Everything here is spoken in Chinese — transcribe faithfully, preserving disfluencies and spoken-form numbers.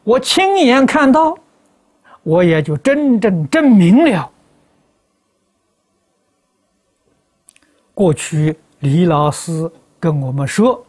我亲眼看到，我也就真正证明了过去李老师跟我们说